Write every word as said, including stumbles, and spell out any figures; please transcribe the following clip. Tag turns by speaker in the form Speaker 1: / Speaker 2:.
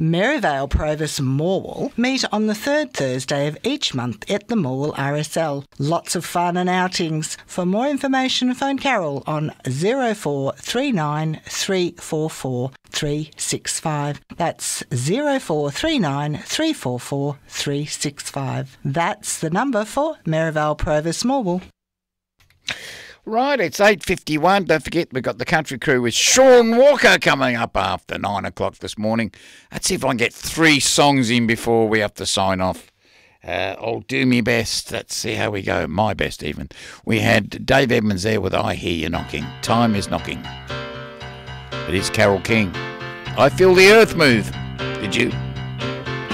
Speaker 1: Maryvale Provis Morwell meet on the third Thursday of each month at the Morwell R S L. Lots of fun and outings. For more information, phone Carol on zero four three nine three four four three six five. That's zero four three nine three four four three six five. That's the number for Maryvale Provis Morwell.
Speaker 2: Right, it's eight fifty-one. Don't forget, we've got the Country Crew with Sean Walker coming up after nine o'clock this morning. Let's see if I can get three songs in before we have to sign off. Uh, I'll do my best. Let's see how we go. My best, even. We had Dave Edmonds there with I Hear You Knocking. Time is knocking. It is Carole King. I Feel the Earth Move. Did you?